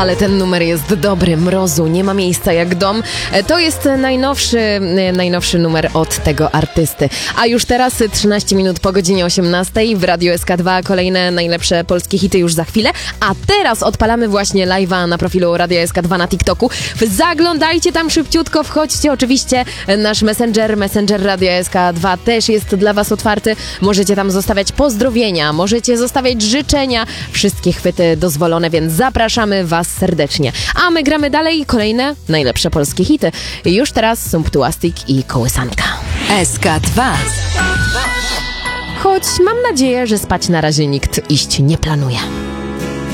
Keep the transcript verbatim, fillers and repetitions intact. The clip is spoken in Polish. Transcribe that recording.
Ale ten numer jest dobry, Mrozu, nie ma miejsca jak dom. To jest najnowszy, najnowszy numer od tego artysty. A już teraz trzynaście minut po godzinie osiemnastej w Radiu S K dwa. Kolejne najlepsze polskie hity już za chwilę. A teraz odpalamy właśnie live'a na profilu Radia S K dwa na TikToku. Zaglądajcie tam szybciutko, wchodźcie. Oczywiście nasz Messenger, Messenger Radia S K dwa też jest dla was otwarty. Możecie tam zostawiać pozdrowienia, możecie zostawiać życzenia. Wszystkie chwyty dozwolone, więc zapraszamy was serdecznie. A my gramy dalej kolejne najlepsze polskie hity. Już teraz Sumptuastik i Kołysanka. S K dwa. Choć mam nadzieję, że spać na razie nikt iść nie planuje.